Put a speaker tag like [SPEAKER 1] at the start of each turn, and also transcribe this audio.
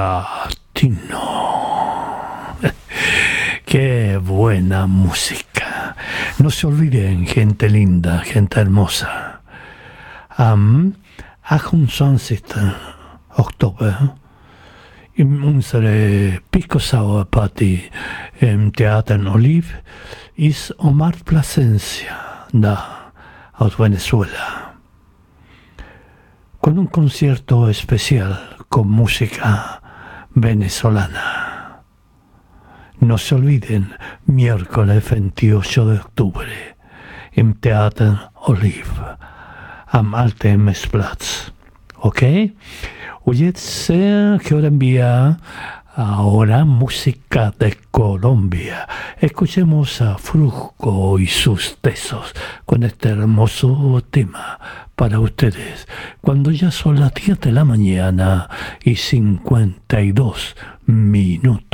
[SPEAKER 1] Latino. Qué buena música. No se olviden, gente linda, gente hermosa. 28. oktober i unsere Pisco Sour Party im Teatern Oliv ist Omar Plasencia da aus Venezuela, con un concierto especial con música venezolana. No se olviden, miércoles 28 de octubre im Teater Oliv am Altemesplatz. ¿Ok? Oye, quiero enviar ahora música de Colombia. Escuchemos a Fruco y sus tesos con este hermoso tema para ustedes. Cuando ya son las 10 de la mañana y 52 minutos.